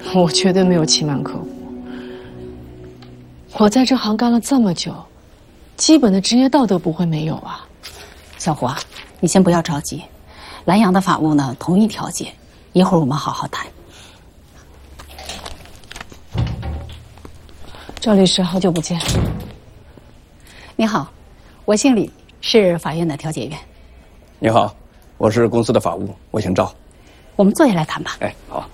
我绝对没有欺瞒客户。我在这行干了这么久，基本的职业道德不会没有啊。 小胡啊，你先不要着急，蓝洋的法务呢同意调解，一会儿我们好好谈。 赵律师，好久不见。 你好，我姓李，是法院的调解员。 你好，我是公司的法务，我姓赵。 我们坐下来谈吧。 哎，好。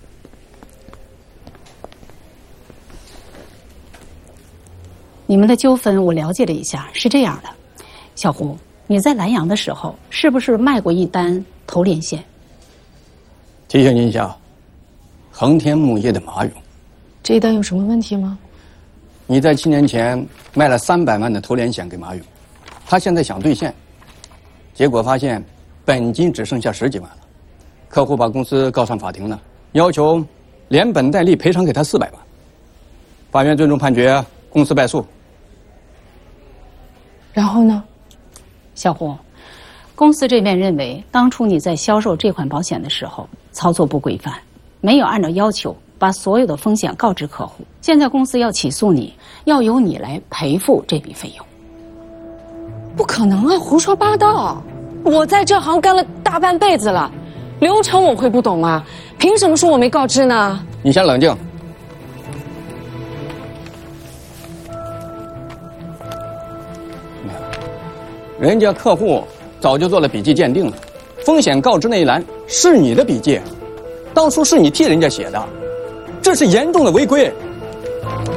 你们的纠纷我了解了一下，是这样的，小胡，你在南阳的时候是不是卖过一单头连线？ 提醒您一下，恒天木业的马勇， 这一单有什么问题吗？ 你在7年前卖了300万的头连险给马勇，他现在想兑现，结果发现本金只剩下10几万了，客户把公司告上法庭了，要求连本带利赔偿给他400万。法院最终判决公司败诉。 然后呢？ 小胡，公司这边认为，当初你在销售这款保险的时候操作不规范，没有按照要求把所有的风险告知客户。现在公司要起诉你，要由你来赔付这笔费用。 不可能啊，胡说八道！我在这行干了大半辈子了，流程我会不懂吗？凭什么说我没告知呢？ 你先冷静。人家客户早就做了笔迹鉴定了，风险告知那一栏是你的笔迹，当初是你替人家写的，这是严重的违规。